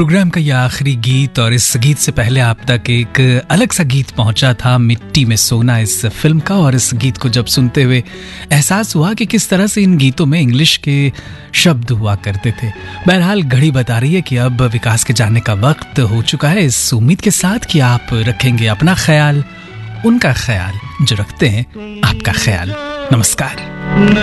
Programme का यह आखिरी गीत, और इस गीत से पहले आप तक एक अलग सा गीत पहुंचा था, मिट्टी में सोना, इस फिल्म का। और इस गीत को जब सुनते हुए एहसास हुआ कि किस तरह से इन गीतों में इंग्लिश के शब्द हुआ करते थे। बहरहाल घड़ी बता रही है कि अब विकास के जाने का वक्त हो चुका है, इस उम्मीद के साथ कि आप रखेंगे अपना ख्याल, उनका ख्याल जो रखते हैं आपका ख्याल। नमस्कार।